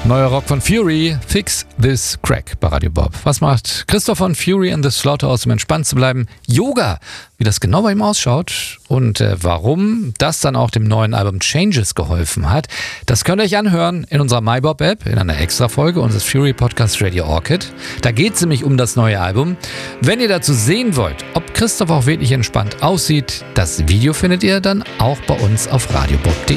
Neuer Rock von Fury, Fix This Crack bei Radio Bob. Was macht Christoph von Fury and the Slaughterhouse, um entspannt zu bleiben? Yoga, wie das genau bei ihm ausschaut und warum das dann auch dem neuen Album Changes geholfen hat, das könnt ihr euch anhören in unserer MyBob-App in einer Extra-Folge unseres Fury-Podcasts Radio Orchid. Da geht es nämlich um das neue Album. Wenn ihr dazu sehen wollt, ob Christoph auch wirklich entspannt aussieht, das Video findet ihr dann auch bei uns auf radiobob.de.